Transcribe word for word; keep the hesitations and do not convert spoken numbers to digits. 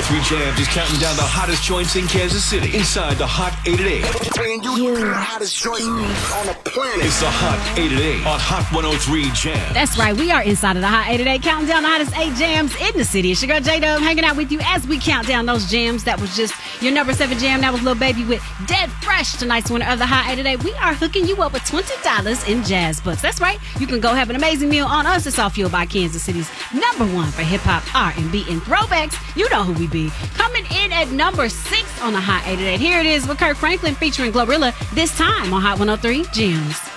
three Jams is counting down the hottest joints in Kansas City inside the Hot eight at eight. Playing you, you the hottest joint on the planet. It's the Hot eight at eight on Hot one oh three Jams. That's right. We are inside of the Hot eight at eight, counting down the hottest eight jams in the city. It's your girl J-Dub hanging out with you as we count down those jams. That was just your number seven jam. That was Lil Baby with Dead Fresh. Tonight's winner of the Hot eight at eight. We are hooking you up with twenty dollars in jazz bucks. That's right. You can go have an amazing meal on us. It's all fueled by Kansas City's number one for hip-hop, R and B, and throwbacks. You know who we be. Coming in at number six on the Hot eight at eight. Here it is with Kirk Franklin featuring Glorilla, this time on Hot one oh three Jams.